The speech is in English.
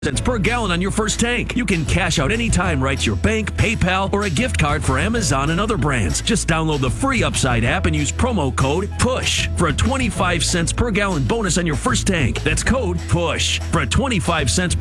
cents per gallon on your first tank. You can cash out anytime right to your bank, PayPal, or a gift card for Amazon and other brands. Just download the free Upside app and use promo code PUSH for a 25 cents per gallon bonus on your first tank. That's code PUSH for a 25 cents